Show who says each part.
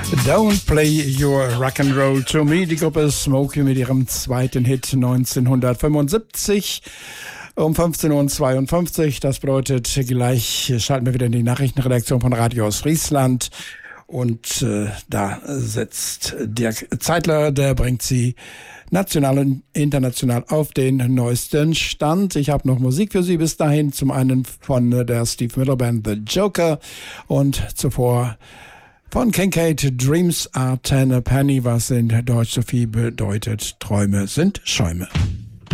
Speaker 1: Don't Play Your Rock'n'Roll to Me. Die Gruppe Smokey mit ihrem zweiten Hit 1975 um 15:52 Uhr. Das bedeutet, gleich schalten wir wieder in die Nachrichtenredaktion von Radio Ostfriesland. Und da sitzt Dirk Zeitler, der bringt Sie national und international auf den neuesten Stand. Ich habe noch Musik für Sie bis dahin. Zum einen von der Steve Miller Band The Joker und zuvor von Kincaid Dreams Are 10 a Penny, was in Deutsch so viel bedeutet: Träume sind Schäume.